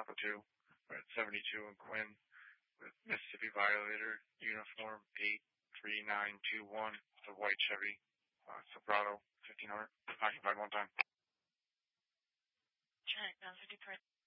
Papa 2. We're at 72 in Quinn with Mississippi Violator, uniform 83921, the white Chevy, Silverado, 1500, occupied one time. Check, 53.